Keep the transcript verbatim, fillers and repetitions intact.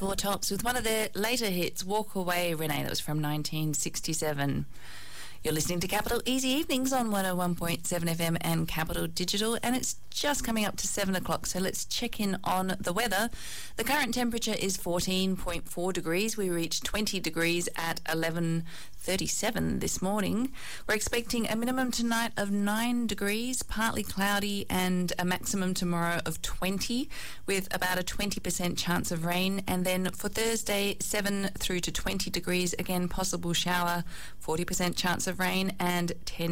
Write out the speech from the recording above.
Four Tops with one of their later hits, Walk Away, Renee. That was from nineteen sixty-seven. You're listening to Capital Easy Evenings on one oh one point seven F M and Capital Digital, and it's just coming up to seven o'clock, so let's check in on the weather. The current temperature is fourteen point four degrees. We reached twenty degrees at eleven thirty-seven this morning. We're expecting a minimum tonight of nine degrees, partly cloudy, and a maximum tomorrow of twenty, with about a twenty percent chance of rain. And then for Thursday, seven through to twenty degrees, again possible shower, forty percent chance of rain, and ten